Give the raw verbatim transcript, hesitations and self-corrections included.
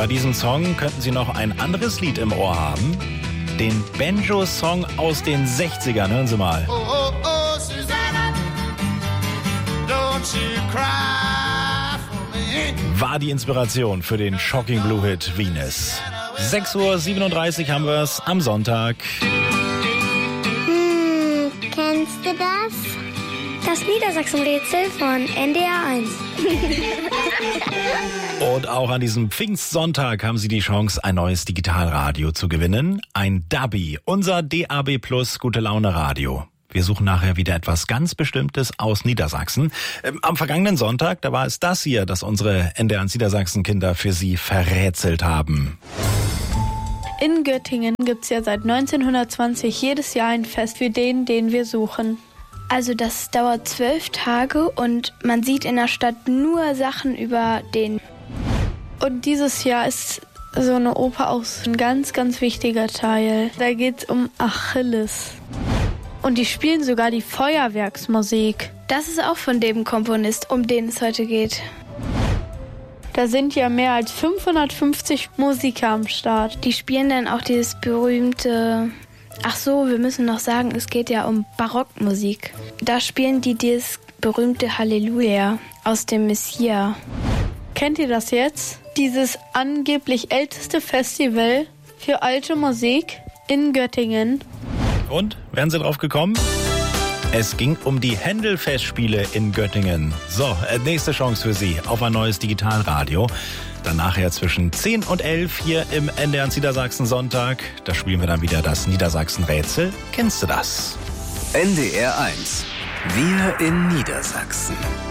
Bei diesem Song könnten Sie noch ein anderes Lied im Ohr haben. Den Banjo-Song aus den sechzigern. Hören Sie mal. Oh, oh, oh, Susanna, don't you cry for me. War die Inspiration für den Shocking Blue Hit Venus. sechs Uhr siebenunddreißig haben wir es am Sonntag. Hm, kennst du das? Das Niedersachsen-Rätsel von N D R eins. Und auch an diesem Pfingstsonntag haben Sie die Chance, ein neues Digitalradio zu gewinnen. Ein Dabi, unser D A B Plus Gute Laune Radio. Wir suchen nachher wieder etwas ganz Bestimmtes aus Niedersachsen. Ähm, am vergangenen Sonntag, da war es das hier, das unsere N D R eins Niedersachsen-Kinder für Sie verrätselt haben. In Göttingen gibt's ja seit neunzehnhundertzwanzig jedes Jahr ein Fest für den, den wir suchen. Also das dauert zwölf Tage und man sieht in der Stadt nur Sachen über den. Und dieses Jahr ist so eine Oper auch ein ganz, ganz wichtiger Teil. Da geht's um Achilles. Und die spielen sogar die Feuerwerksmusik. Das ist auch von dem Komponist, um den es heute geht. Da sind ja mehr als fünfhundertfünfzig Musiker am Start. Die spielen dann auch dieses berühmte... Ach so, wir müssen noch sagen, es geht ja um Barockmusik. Da spielen die dieses berühmte Halleluja aus dem Messia. Kennt ihr das jetzt? Dieses angeblich älteste Festival für alte Musik in Göttingen. Und, wären Sie drauf gekommen? Es ging um die Händel-Festspiele in Göttingen. So, äh, nächste Chance für Sie auf ein neues Digitalradio. Dann nachher zwischen zehn und elf hier im N D R eins Niedersachsen Sonntag. Da spielen wir dann wieder das Niedersachsen-Rätsel. Kennst du das? N D R eins. Wir in Niedersachsen.